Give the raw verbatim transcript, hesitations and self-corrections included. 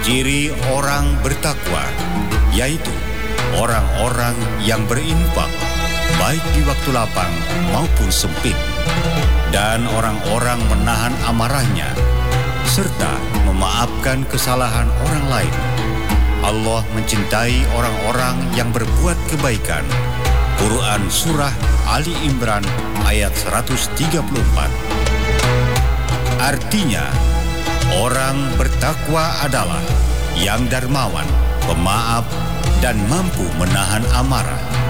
Ciri orang bertakwa, yaitu orang-orang yang berinfak, baik di waktu lapang maupun sempit, dan orang-orang menahan amarahnya, serta memaafkan kesalahan orang lain. Allah mencintai orang-orang yang berbuat kebaikan. Quran Surah Ali Imran ayat seratus tiga puluh empat. Artinya, orang bertakwa adalah yang dermawan, pemaaf, dan mampu menahan amarah.